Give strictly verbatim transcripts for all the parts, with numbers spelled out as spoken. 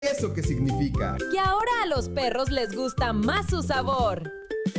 ¿Eso qué significa? Que ahora a los perros les gusta más su sabor.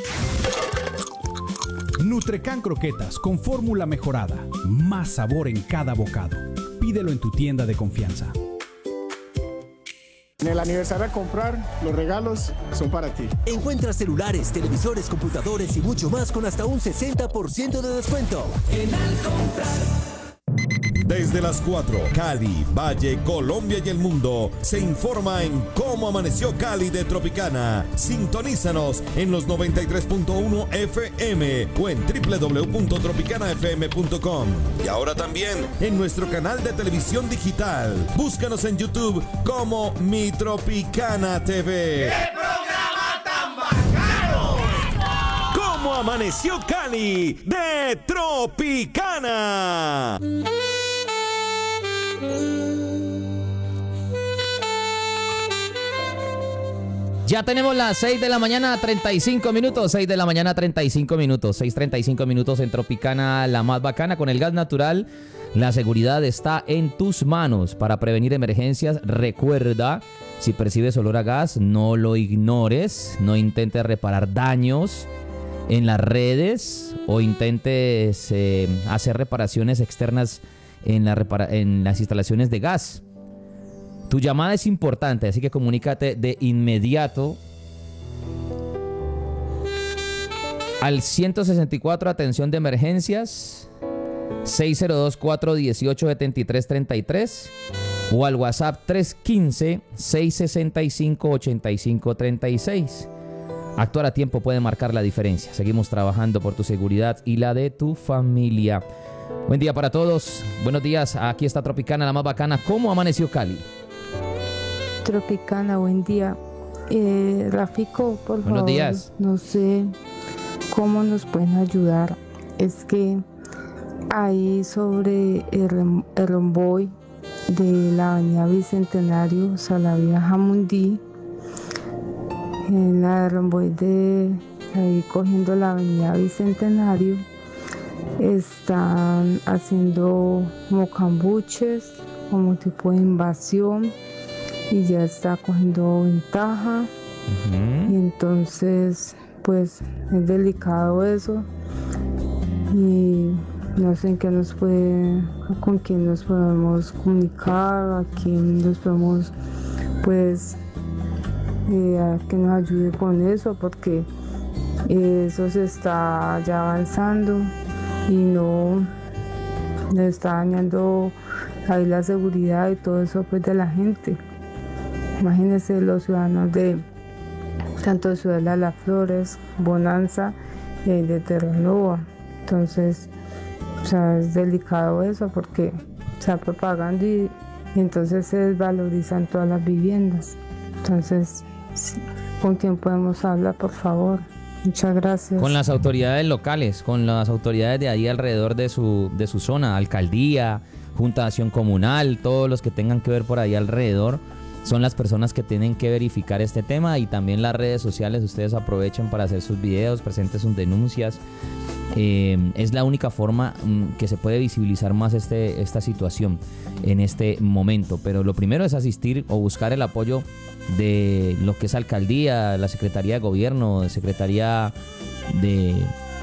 Nutrecan croquetas con fórmula mejorada. Más sabor en cada bocado. Pídelo en tu tienda de confianza. En el aniversario a comprar, los regalos son para ti. Encuentra celulares, televisores, computadores y mucho más con hasta un sesenta por ciento de descuento. En Al Comprar. Desde las cuatro, Cali, Valle, Colombia y el mundo, se informa en cómo amaneció Cali de Tropicana. Sintonízanos en los noventa y tres punto uno F M o en doble u doble u doble u punto tropicana f m punto com. Y ahora también en nuestro canal de televisión digital. Búscanos en YouTube como Mi Tropicana T V. ¡Qué programa tan bacano! ¿Cómo amaneció Cali de Tropicana? Ya tenemos las seis de la mañana, treinta y cinco minutos. seis de la mañana, treinta y cinco minutos. seis treinta y cinco minutos en Tropicana, la más bacana. Con el gas natural, la seguridad está en tus manos. Para prevenir emergencias, recuerda, si percibes olor a gas, no lo ignores. No intentes reparar daños en las redes o intentes eh, hacer reparaciones externas en, la repara- en las instalaciones de gas. Tu llamada es importante, así que comunícate de inmediato al ciento sesenta y cuatro, atención de emergencias, seis cero dos, cuatro uno ocho, siete tres tres tres o al WhatsApp tres uno cinco, seis seis cinco, ocho cinco tres seis. Actuar a tiempo puede marcar la diferencia. Seguimos trabajando por tu seguridad y la de tu familia. Buen día para todos. Buenos días. Aquí está Tropicana, la más bacana. ¿Cómo amaneció Cali? Tropicana, buen día. Eh, Rafico, por Buenos favor, días. no sé cómo nos pueden ayudar. Es que ahí sobre el, el romboy de la avenida Bicentenario, Salavia Jamundí, en la romboy de ahí cogiendo la avenida Bicentenario, están haciendo como cambuches, como tipo de invasión, y ya está cogiendo ventaja. Uh-huh. Y entonces pues es delicado eso y no sé en qué nos puede, con quién nos podemos comunicar, a quién nos podemos pues eh, a que nos ayude con eso, porque eh, eso se está ya avanzando y no le está dañando ahí la seguridad y todo eso pues de la gente. Imagínense los ciudadanos de tanto de Ciudad de las Flores, Bonanza y de Terranova. Entonces, o sea, es delicado eso porque se está propagando y, y entonces se desvalorizan todas las viviendas. Entonces, sí, ¿con quién podemos hablar, por favor? Muchas gracias. Con las autoridades locales, con las autoridades de ahí alrededor de su, de su zona, alcaldía, Junta de Acción Comunal, todos los que tengan que ver por ahí alrededor. Son las personas que tienen que verificar este tema, y también las redes sociales. Ustedes aprovechen para hacer sus videos, presenten sus denuncias. Eh, es la única forma mm, que se puede visibilizar más este, esta situación en este momento. Pero lo primero es asistir o buscar el apoyo de lo que es alcaldía, la Secretaría de Gobierno, Secretaría de,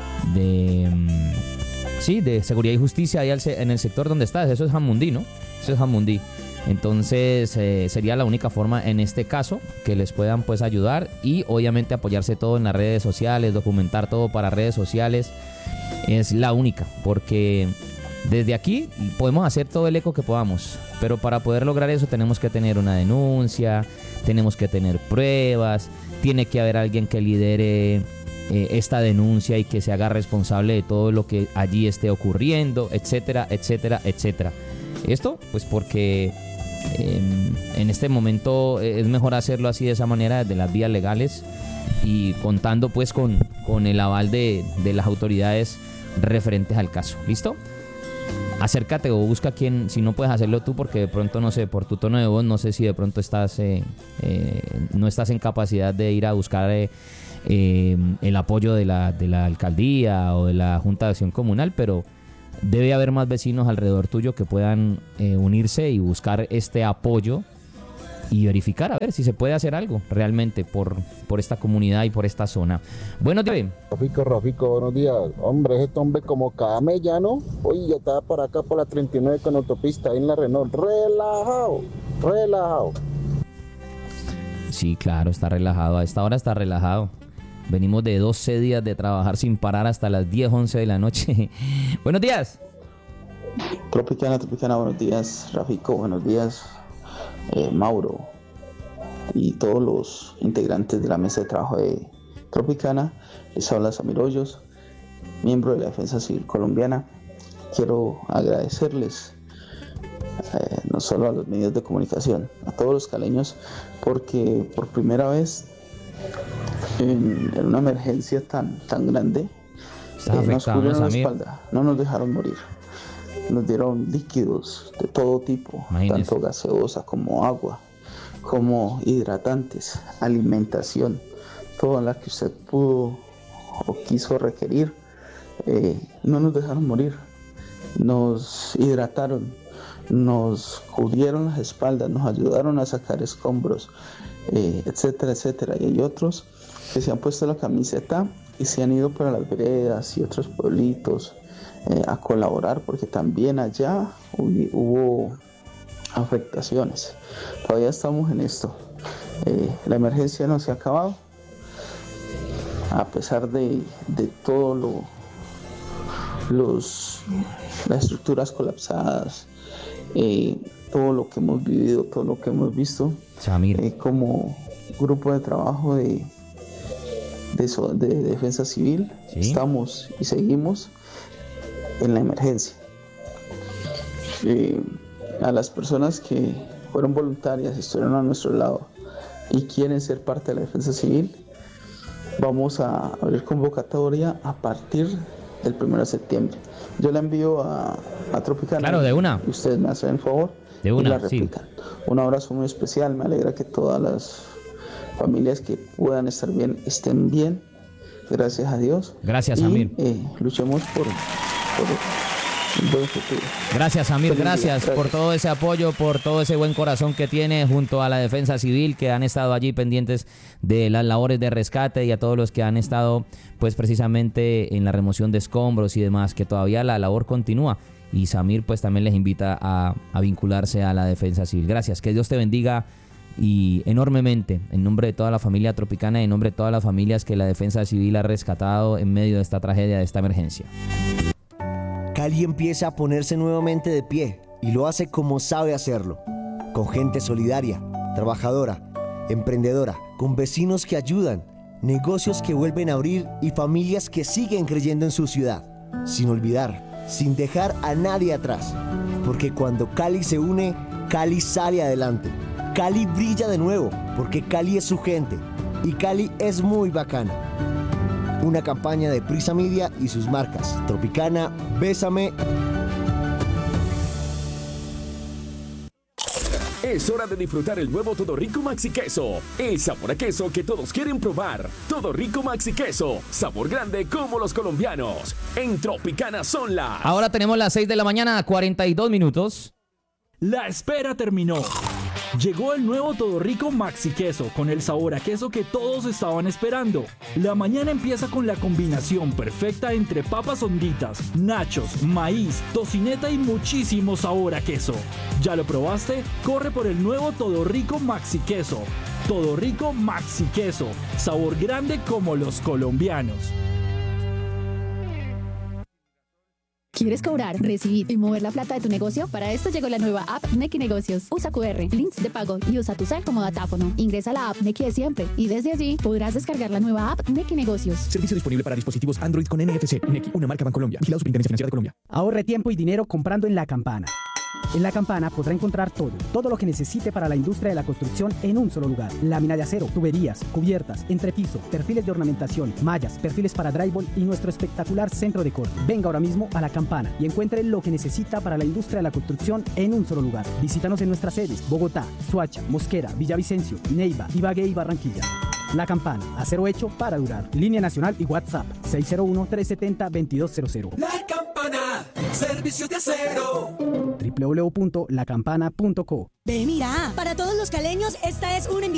de, mm, sí, de Seguridad y Justicia ahí en el sector donde estás. Eso es Jamundí, ¿no? Eso es Jamundí. Entonces eh, sería la única forma en este caso que les puedan pues ayudar, y obviamente apoyarse todo en las redes sociales, documentar todo para redes sociales. Es la única, porque desde aquí podemos hacer todo el eco que podamos, pero para poder lograr eso tenemos que tener una denuncia, tenemos que tener pruebas, tiene que haber alguien que lidere eh, esta denuncia y que se haga responsable de todo lo que allí esté ocurriendo, etcétera, etcétera, etcétera. Esto pues porque eh, en este momento es mejor hacerlo así, de esa manera, desde las vías legales, y contando pues con, con el aval de, de las autoridades referentes al caso. ¿Listo? Acércate o busca quien, si no puedes hacerlo tú, porque de pronto, no sé, por tu tono de voz, no sé si de pronto estás eh, eh, no estás en capacidad de ir a buscar eh, eh, el apoyo de la, de la alcaldía o de la Junta de Acción Comunal, pero debe haber más vecinos alrededor tuyo que puedan eh, unirse y buscar este apoyo y verificar a ver si se puede hacer algo realmente por, por esta comunidad y por esta zona. Buenos días. Rafico, Rafico, buenos días. Hombre, este hombre como camellano. Oye, ya estaba por acá por la treinta y nueve con autopista, ahí en la Renault. Relajado, relajado. Sí, claro, está relajado. A esta hora está relajado. Venimos de doce días de trabajar sin parar hasta las diez, once de la noche. Buenos días. Tropicana, Tropicana, buenos días. Rafico, buenos días. Eh, Mauro y todos los integrantes de la mesa de trabajo de Tropicana. Les habla Samir Hoyos, miembro de la Defensa Civil Colombiana. Quiero agradecerles eh, no solo a los medios de comunicación, a todos los caleños, porque por primera vez en, en una emergencia tan, tan grande eh, nos cubrieron la espalda, no nos dejaron morir. Nos dieron líquidos de todo tipo, Imagínese. Tanto gaseosa como agua, como hidratantes, alimentación, toda la que usted pudo o quiso requerir. Eh, no nos dejaron morir, nos hidrataron, nos cubrieron las espaldas, nos ayudaron a sacar escombros, eh, etcétera, etcétera. Y hay otros que se han puesto la camiseta y se han ido para las veredas y otros pueblitos Eh, a colaborar, porque también allá hubo, hubo afectaciones. Todavía estamos en esto. Eh, la emergencia no se ha acabado, a pesar de, de todo lo, los, las estructuras colapsadas, eh, todo lo que hemos vivido, todo lo que hemos visto. Eh, como grupo de trabajo de, de, so, de defensa civil, ¿sí? Estamos y seguimos en la emergencia. Eh, a las personas que fueron voluntarias, estuvieron a nuestro lado y quieren ser parte de la defensa civil, vamos a abrir convocatoria a partir del primero de septiembre. Yo la envío a, a Tropicana. Claro, de una. Y ustedes me hacen el favor de una, y la replican. Sí. Un abrazo muy especial. Me alegra que todas las familias que puedan estar bien estén bien. Gracias a Dios. Gracias, y, Samir. Eh, luchemos por un buen futuro. Gracias, Samir, gracias, gracias por todo ese apoyo, por todo ese buen corazón que tiene junto a la Defensa Civil, que han estado allí pendientes de las labores de rescate, y a todos los que han estado pues precisamente en la remoción de escombros y demás, que todavía la labor continúa, y Samir pues también les invita a, a vincularse a la Defensa Civil. Gracias, que Dios te bendiga y enormemente, en nombre de toda la familia Tropicana y en nombre de todas las familias que la Defensa Civil ha rescatado en medio de esta tragedia, de esta emergencia. Cali empieza a ponerse nuevamente de pie y lo hace como sabe hacerlo, con gente solidaria, trabajadora, emprendedora, con vecinos que ayudan, negocios que vuelven a abrir y familias que siguen creyendo en su ciudad, sin olvidar, sin dejar a nadie atrás, porque cuando Cali se une, Cali sale adelante. Cali brilla de nuevo, porque Cali es su gente y Cali es muy bacana. Una campaña de Prisa Media y sus marcas Tropicana, Bésame. Es hora de disfrutar el nuevo Todo Rico Maxi Queso, el sabor a queso que todos quieren probar. Todo Rico Maxi Queso, sabor grande como los colombianos. En Tropicana son las... Ahora tenemos las seis de la mañana, cuarenta y dos minutos. La espera terminó. Llegó el nuevo Todo Rico Maxi Queso, con el sabor a queso que todos estaban esperando. La mañana empieza con la combinación perfecta entre papas honditas, nachos, maíz, tocineta y muchísimo sabor a queso. ¿Ya lo probaste? Corre por el nuevo Todo Rico Maxi Queso. Todo Rico Maxi Queso, sabor grande como los colombianos. ¿Quieres cobrar, recibir y mover la plata de tu negocio? Para esto llegó la nueva app Nequi Negocios. Usa cu erre, links de pago y usa tu cel como datáfono. Ingresa a la app Nequi de siempre y desde allí podrás descargar la nueva app Nequi Negocios. Servicio disponible para dispositivos Android con N F C. Nequi, una marca Bancolombia. Vigilado Superintendencia Financiera de Colombia. Ahorre tiempo y dinero comprando en La Campana. En La Campana podrá encontrar todo, todo lo que necesite para la industria de la construcción en un solo lugar. Lámina de acero, tuberías, cubiertas, entrepiso, perfiles de ornamentación, mallas, perfiles para drywall y nuestro espectacular centro de corte. Venga ahora mismo a La Campana y encuentre lo que necesita para la industria de la construcción en un solo lugar. Visítanos en nuestras sedes: Bogotá, Soacha, Mosquera, Villavicencio, Neiva, Ibagué y Barranquilla. La Campana, acero hecho para durar. Línea nacional y WhatsApp seis cero uno, tres siete cero, dos dos cero cero. La Campana. Servicio de acero. doble u doble u doble u punto la campana punto co. Ve, mira, para todos los caleños esta es una invitación